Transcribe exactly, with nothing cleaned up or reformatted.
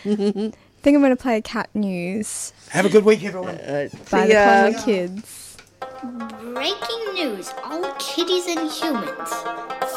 think I'm going to play cat news. Have a good week, everyone. Uh, By see the ya. Conley Kids. Breaking news, all kitties and humans.